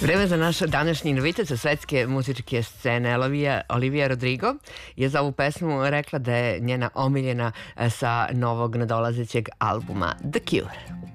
Vreme za naš današnji novitet sa svetske muzičke scene. Olivia Rodrigo je za ovu pesmu rekla da je njena omiljena sa novog nadolazećeg albuma The Cure.